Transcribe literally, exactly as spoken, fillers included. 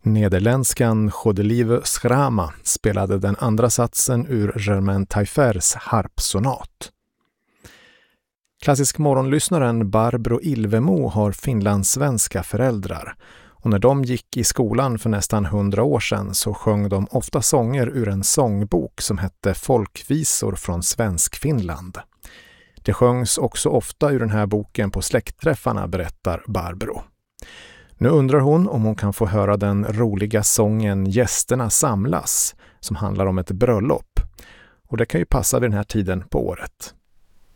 Nederländskan Godelieve Schrama spelade den andra satsen ur Germain Taillefers harpsonat. Klassisk morgonlyssnaren Barbro Ilvemo har finlandssvenska föräldrar. Och när de gick i skolan för nästan hundra år sedan så sjöng de ofta sånger ur en sångbok som hette Folkvisor från Svensk-Finland. Det sjöngs också ofta ur den här boken på släktträffarna, berättar Barbro. Nu undrar hon om hon kan få höra den roliga sången Gästerna samlas som handlar om ett bröllop. Och det kan ju passa vid den här tiden på året.